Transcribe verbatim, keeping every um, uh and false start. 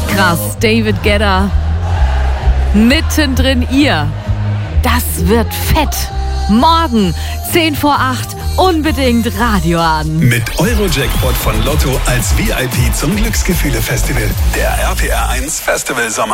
krass. David Guetta. Mittendrin ihr. Das wird fett. Morgen, zehn vor acht, unbedingt Radio an. Mit Eurojackpot von Lotto als V I P zum Glücksgefühle-Festival. Der R P R eins Festival Sommer.